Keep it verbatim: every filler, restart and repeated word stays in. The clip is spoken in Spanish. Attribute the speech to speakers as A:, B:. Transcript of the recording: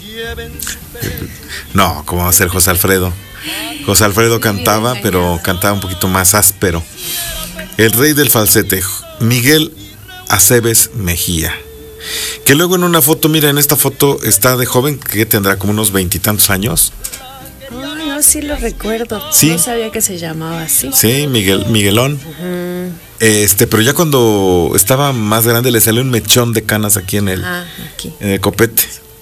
A: No, ¿cómo va a ser José Alfredo? José Alfredo cantaba, pero cantaba un poquito más áspero. El rey del falsete, Miguel Aceves Mejía. Que luego en una foto, mira, en esta foto está de joven, que tendrá como unos veintitantos años.
B: Oh, no, sí lo recuerdo.
A: Sí.
B: No sabía que se llamaba así.
A: Sí, Miguel, Miguelón.
B: Uh-huh.
A: Este, pero ya cuando estaba más grande le salió un mechón de canas aquí en el,
B: ah, aquí.
A: en el copete.